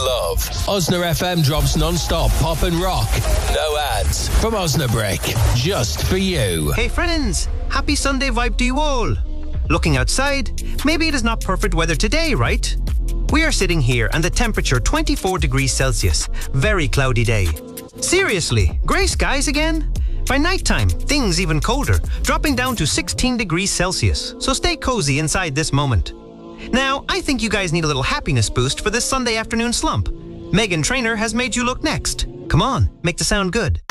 love. Osna FM drops non-stop pop and rock. No ads. From Osnabrick. Just for you. Hey friends, happy Sunday vibe to you all. Looking outside, maybe it is not perfect weather today, right? We are sitting here and the temperature 24 degrees Celsius. Very cloudy day. Seriously, grey skies again? By nighttime, things even colder, dropping down to 16 degrees Celsius. So stay cozy inside this moment. Now, I think you guys need a little happiness boost for this Sunday afternoon slump. Meghan Trainor has made you look next. Come on, make the sound good.